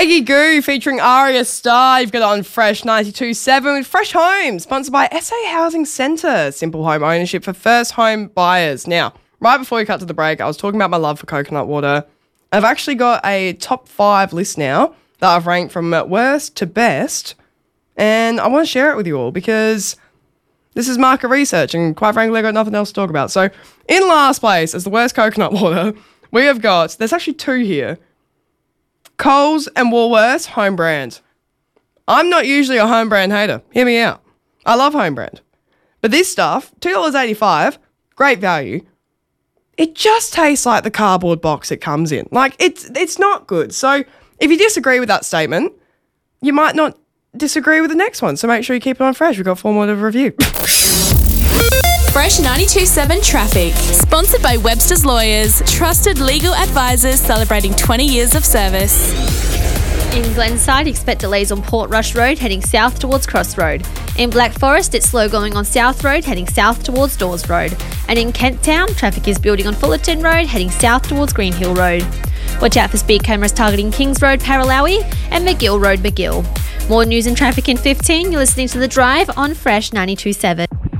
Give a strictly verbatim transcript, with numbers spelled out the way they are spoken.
Peggy Goo featuring Aria Star. You've got it on Fresh ninety-two point seven with Fresh Home, sponsored by S A Housing Centre. Simple home ownership for first home buyers. Now, right before we cut to the break, I was talking about my love for coconut water. I've actually got a top five list now that I've ranked from worst to best, and I want to share it with you all because this is market research, and quite frankly, I've got nothing else to talk about. So, in last place as the worst coconut water, we have got, there's actually two here, Coles and Woolworths home brand. I'm not usually a home brand hater. Hear me out. I love home brand. But this stuff, two dollars eighty-five, great value. It just tastes like the cardboard box it comes in. Like, it's it's not good. So, if you disagree with that statement, you might not disagree with the next one. So make sure you keep it on Fresh. We've got four more to review. Fresh ninety-two point seven Traffic. Sponsored by Webster's Lawyers. Trusted legal advisors celebrating twenty years of service. In Glenside, expect delays on Port Rush Road heading south towards Cross Road. In Black Forest, it's slow going on South Road heading south towards Dawes Road. And in Kent Town, traffic is building on Fullerton Road heading south towards Green Hill Road. Watch out for speed cameras targeting Kings Road, Paralawi and McGill Road, McGill. More news and traffic in fifteen. You're listening to The Drive on Fresh ninety-two point seven.